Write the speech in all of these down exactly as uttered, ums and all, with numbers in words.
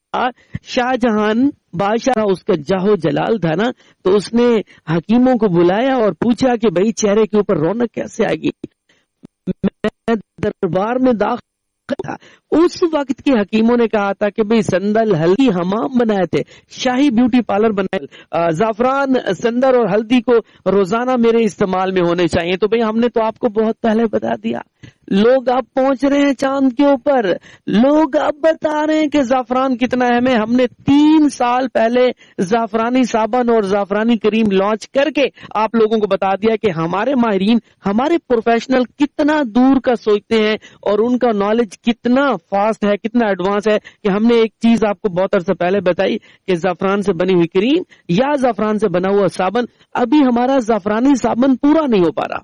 شاہ جہان بادشاہ اس کا جاہو جلال تھا نا، تو اس نے حکیموں کو بلایا اور پوچھا کہ بھائی چہرے کے اوپر رونق کیسے آئے گی. میں دربار میں داخل تھا، اس وقت کے حکیموں نے کہا تھا کہ بھئی سندل ہلدی حمام بنائے تھے، شاہی بیوٹی پارلر بنائے، زعفران سندر اور ہلدی کو روزانہ میرے استعمال میں ہونے چاہیے. تو بھئی ہم نے تو آپ کو بہت پہلے بتا دیا. لوگ اب پہنچ رہے ہیں چاند کے اوپر، لوگ اب بتا رہے ہیں کہ زعفران کتنا اہم ہے. ہم نے تین سال پہلے زعفرانی صابن اور زعفرانی کریم لانچ کر کے آپ لوگوں کو بتا دیا کہ ہمارے ماہرین، ہمارے پروفیشنل کتنا دور کا سوچتے ہیں اور ان کا نالج کتنا فاسٹ ہے، کتنا ایڈوانس ہے، کہ ہم نے ایک چیز آپ کو بہت عرصہ پہلے بتائی کہ زعفران سے بنی ہوئی کریم یا زعفران سے بنا ہوا صابن، ابھی ہمارا زعفرانی صابن پورا نہیں ہو پا رہا.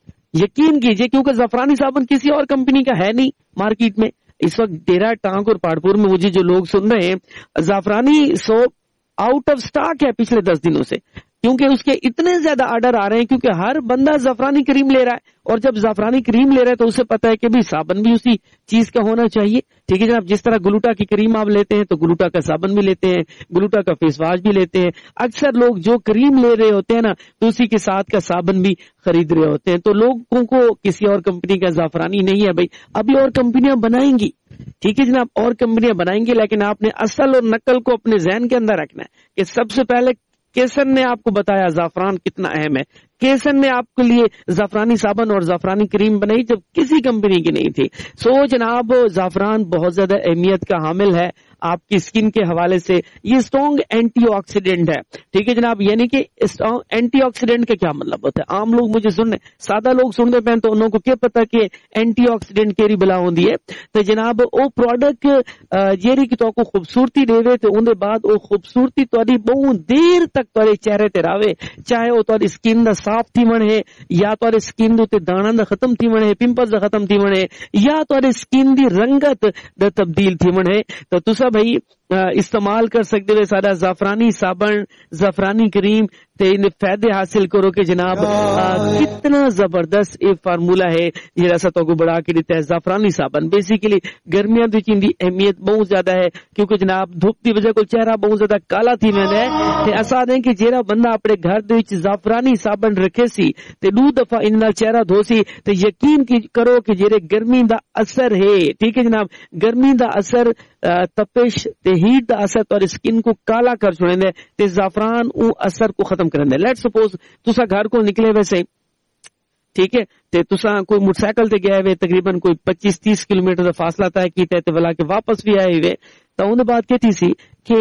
یقین کیجئے، کیونکہ زعفرانی صابن کسی اور کمپنی کا ہے نہیں مارکیٹ میں. اس وقت ڈیرا ٹانک اور پاڑپور میں مجھے جو لوگ سن رہے ہیں، زعفرانی سوپ آؤٹ آف سٹاک ہے پچھلے دس دنوں سے، کیونکہ اس کے اتنے زیادہ آرڈر آ رہے ہیں، کیونکہ ہر بندہ زعفرانی کریم لے رہا ہے، اور جب زعفرانی کریم لے رہا ہے تو اسے پتا ہے کہ بھی صابن بھی اسی چیز کا ہونا چاہیے. ٹھیک ہے جناب، جس طرح گلوٹا کی کریم آپ لیتے ہیں تو گلوٹا کا صابن بھی لیتے ہیں، گلوٹا کا فیس واش بھی لیتے ہیں. اکثر لوگ جو کریم لے رہے ہوتے ہیں نا تو اسی کے ساتھ کا صابن بھی خرید رہے ہوتے ہیں. تو لوگوں کو کسی اور کمپنی کا زعفرانی نہیں ہے بھائی، ابھی اور کمپنیاں بنائیں گی. ٹھیک ہے جناب، اور کمپنیاں بنائیں گی، لیکن آپ نے اصل اور نقل کو اپنے ذہن کے اندر رکھنا ہے کہ سب سے پہلے کیسن نے آپ کو بتایا زعفران کتنا اہم ہے. کیسن نے آپ کے لیے زعفرانی صابن اور زعفرانی کریم بنائی جب کسی کمپنی کی نہیں تھی. سو جناب، زعفران بہت زیادہ اہمیت کا حامل ہے آپ کی اسکن کے حوالے سے. یہ اسٹرانگ اینٹی آکسیڈنٹ ہے. ٹھیک ہے جناب، یعنی کہ اینٹی آکسیڈنٹ کا کیا مطلب ہوتا ہے؟ عام لوگ مجھے سننے، سادہ لوگ سننے پہ تو انہوں کو کیا پتا کہ اینٹی آکسیڈنٹ کیری بلا ہوندی ہے. تو جناب وہ پروڈکٹ جیری کی تو کو خوبصورتی دے وے، تو اندر بعد وہ خوبصورتی تاری بہت دیر تک تارے چہرے تے راوے، چاہے وہ تاری اسکن دا صاف تھی ونے یا تارے اسکن دے دانا دا ختم تھی ونے، پمپلز دا ختم تھی ونے، یا تارے اسکن دی رنگت دا تبدیل تھی ونے. تو تسا بھائی استعمال کر سکتے ہوئے سارا زعفرانی صابن، زعفرانی کریم تے ان فائدے حاصل کرو کہ جناب کتنا زبردست ایک فارمولا ہے جڑا سا تو کو بڑھا کے دیتا ہے. زعفرانی صابن بیسیکلی گرمیاں دی چیز دی اہمیت بہت زیادہ ہے، کیونکہ جناب دھوپ دی وجہ کو چہرہ بہت زیادہ کالا تھی میں نے تے اسا دیں کہ جیڑا بندہ اپنے گھر دے وچ زعفرانی صابن رکھے سی تے دو دفعہ ان نال چہرہ دھوسی تے یقین کی کرو کہ جڑے گرمی دا اثر ہے، ٹھیک ہے جناب، گرمی دا اثر، تپش تے ہیٹ دا اثر اور اسکن کو کالا کر چھوڑیں دے تے زعفران او اثر کو ختم کریں دے. لیٹ سپوز تسا گھر کو نکلے ویسے، ٹھیک ہے، تے تسا کوئی موٹر سائیکل تے گئے ہوئے تقریباً کوئی پچیس تیس کلومیٹر دا فاصلہ طے کیتا ہے تے ولا کے واپس بھی آئے ہوئے، تو اون بات کہتی سی کہ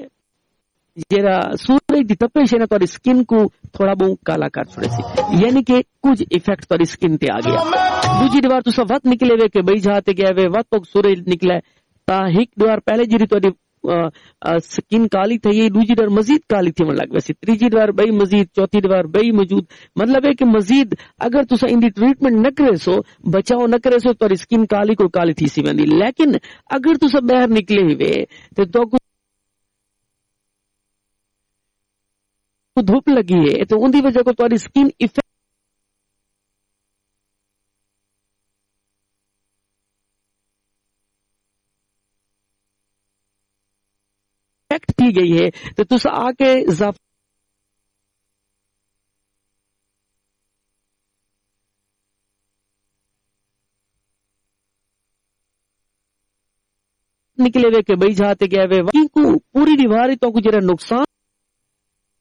جیڑا سورج دی تپش ہے نا تاری اسکن کو تھوڑا بہت کالا کر چھوڑے سی، یعنی کہ کچھ ایفیکٹ تاری اسکن تے آ گیا. دوسری دیوار تسا وقت نکلے ہوئے کہ بھائی جہاں تے گئے ہوئے وقت تو سورج نکلا ہے تا ایک دیوار پہلے جی تاری سکن کالی تھی، یہ دوسری دیوار مزید کالی تھی من لگ ویسی، تیسری دیوار بھائی مزید، چوتھی دیوار بھائی موجود. مطلب ہے کہ مزید اگر تسا ان دی ٹریٹمنٹ نہ کرے سو، بچاؤ نہ کرے سو تو سکن کالی کو کالی تھی سی ویندی. لیکن اگر تسا باہر نکلے ہوئے تے تو دھوپ لگی ہے تو ان دی وجہ کو تاری سکن ایفیکٹ کی گئی ہے تو تسا آ کے نکلے ہوئے کہ بھائی جاتے گئے ہوئے کو پوری دیوار تو کو جرا نقصان